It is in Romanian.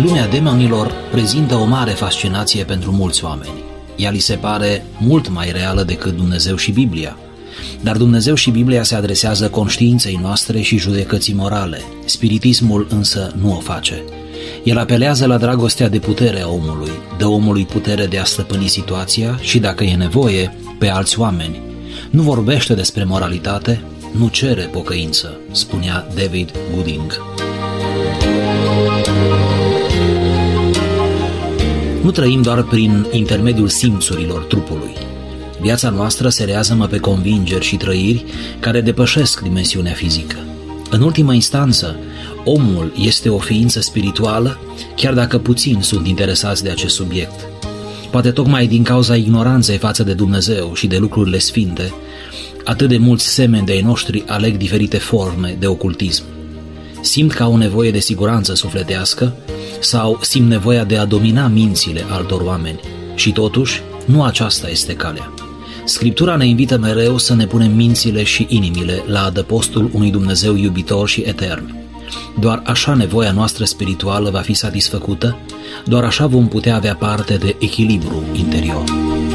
Lumea demonilor prezintă o mare fascinație pentru mulți oameni. Ea li se pare mult mai reală decât Dumnezeu și Biblia. Dar Dumnezeu și Biblia se adresează conștiinței noastre și judecății morale. Spiritismul însă nu o face. El apelează la dragostea de putere a omului, dă omului putere de a stăpâni situația și, dacă e nevoie, pe alți oameni. Nu vorbește despre moralitate, nu cere pocăință, spunea David Gooding. Nu trăim doar prin intermediul simțurilor trupului. Viața noastră se reazămă pe convingeri și trăiri care depășesc dimensiunea fizică. În ultimă instanță, omul este o ființă spirituală, chiar dacă puțini sunt interesați de acest subiect. Poate tocmai din cauza ignoranței față de Dumnezeu și de lucrurile sfinte, atât de mulți semeni de ai noștri aleg diferite forme de ocultism. Simt că au nevoie de siguranță sufletească sau simt nevoia de a domina mințile altor oameni. Și totuși, nu aceasta este calea. Scriptura ne invită mereu să ne punem mințile și inimile la adăpostul unui Dumnezeu iubitor și etern. Doar așa nevoia noastră spirituală va fi satisfăcută, doar așa vom putea avea parte de echilibru interior.